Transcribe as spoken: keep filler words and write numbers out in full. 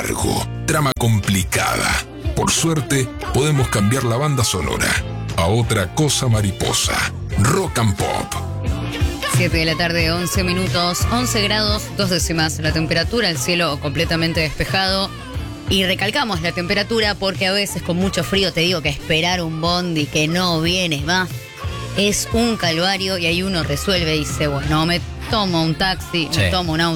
largo, trama complicada. Por suerte, podemos cambiar la banda sonora a Otra Cosa Mariposa. Rock and Pop. siete de la tarde, once minutos, once grados, dos décimas la temperatura, el cielo completamente despejado. Y recalcamos la temperatura porque a veces con mucho frío te digo que esperar un bondi que no viene más es un calvario y ahí uno resuelve y dice, bueno, me tomo un taxi, Sí. me tomo un auto.